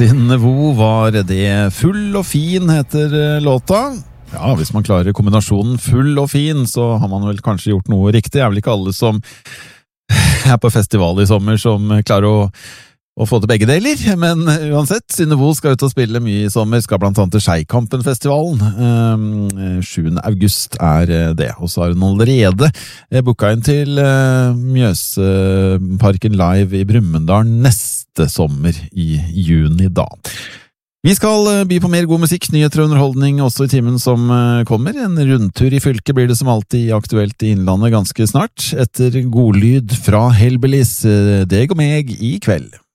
Synnøve var det. Full og fin heter låta. Ja, hvis man klarer kombinasjonen full og fin, så har man vel kanskje gjort noe riktig. Det er vel ikke alle som er på festival i sommer som klarer å få til begge deler, men uansett, Synnøve skal ut og spille mye i sommer, skal blant annet til Skeikampen-festivalen. 7. august er det, og så har hun allerede booka inn til Mjøsparken Live i Brumunddal neste sommer i juni da. Vi skal by på mer god musikk, nyheter og underholdning også i timen som kommer. En rundtur i fylket blir det som alltid aktuelt i Innlandet ganske snart, etter godlyd fra Hellbillies, deg og meg i kveld.